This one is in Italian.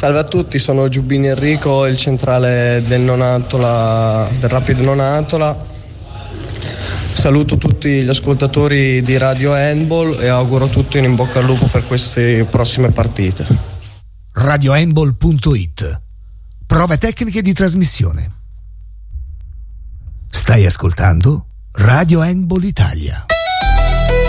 Salve a tutti, sono Giubbini Enrico, il centrale del Nonantola, del Rapid Nonantola. Saluto tutti gli ascoltatori di Radio Handball e auguro a tutti un in bocca al lupo per queste prossime partite. RadioHandball.it. Prove tecniche di trasmissione. Stai ascoltando Radio Handball Italia.